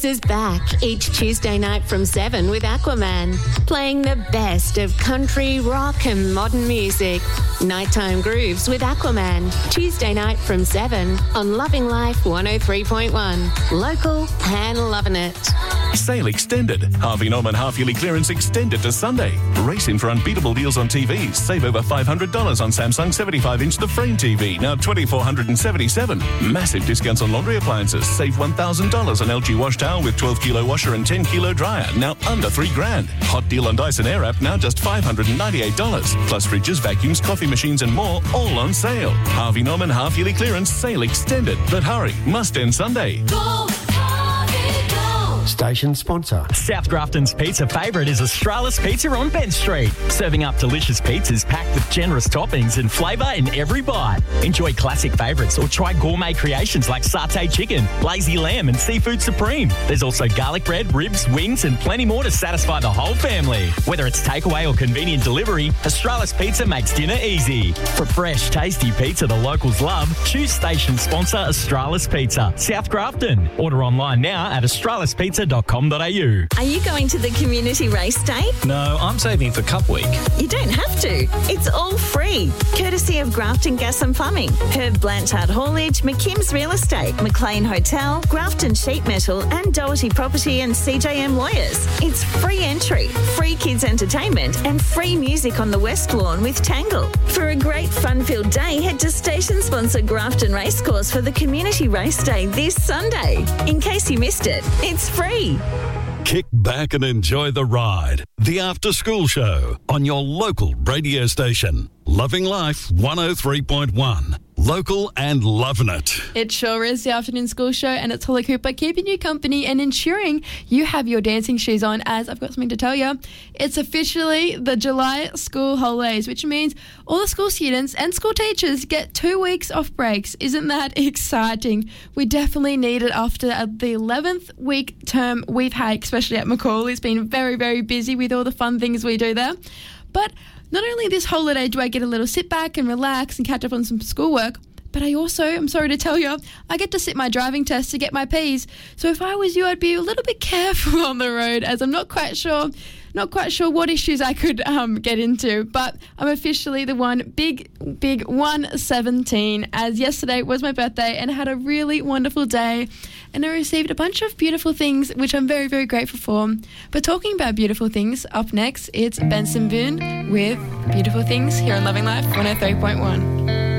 is back each Tuesday night from 7 with Aquaman, playing the best of country, rock and modern music. Nighttime Grooves with Aquaman, Tuesday night from 7 on Loving Life 103.1. Local and loving it. Sale extended. Harvey Norman half-yearly clearance extended to Sunday. Race in for unbeatable deals on TVs. Save over $500 on Samsung 75-inch The Frame TV, now $2,477. Massive discounts on laundry appliances. Save $1,000 on LG wash towel with 12-kilo washer and 10-kilo dryer, now under $3,000. Hot deal on Dyson Airwrap, now just $598. Plus fridges, vacuums, coffee machines and more, all on sale. Harvey Norman half-yearly clearance sale extended. But hurry, must end Sunday. Go! Station sponsor. South Grafton's pizza favourite is Australis Pizza on Bent Street. Serving up delicious pizzas packed with generous toppings and flavour in every bite. Enjoy classic favourites or try gourmet creations like satay chicken, lazy lamb and seafood supreme. There's also garlic bread, ribs, wings and plenty more to satisfy the whole family. Whether it's takeaway or convenient delivery, Australis Pizza makes dinner easy. For fresh, tasty pizza the locals love, choose station sponsor Australis Pizza, South Grafton. Order online now at australispizza.com.au. Are you going to the community race day? No, I'm saving for Cup Week. You don't have to. It's all free. Courtesy of Grafton Gas and Plumbing, Herb Blanchard Haulage, McKim's Real Estate, McLean Hotel, Grafton Sheet Metal and Doherty Property and CJM Lawyers. It's free entry, free kids entertainment and free music on the West Lawn with Tangle. For a great fun-filled day, head to station sponsor Grafton Racecourse for the community race day this Sunday. In case you missed it, it's free. Kick back and enjoy the ride. The After School Show on your local radio station. Loving Life 103.1. Local and loving it. It sure is the Afternoon School Show, and it's Holly Cooper keeping you company and ensuring you have your dancing shoes on, as I've got something to tell you. It's officially the July school holidays, which means all the school students and school teachers get 2 weeks off breaks. Isn't that exciting? We definitely need it after the 11th week term we've had, especially at McCall. It's been very, very busy with all the fun things we do there. But not only this holiday do I get a little sit back and relax and catch up on some schoolwork, but I also, I'm sorry to tell you, I get to sit my driving test to get my Ps. So if I was you, I'd be a little bit careful on the road, as I'm not quite sure what issues I could get into. But I'm officially the big 117, as yesterday was my birthday and I had a really wonderful day. And I received a bunch of beautiful things, which I'm very, very grateful for. But talking about beautiful things, up next, it's Benson Boone with Beautiful Things here on Loving Life 103.1.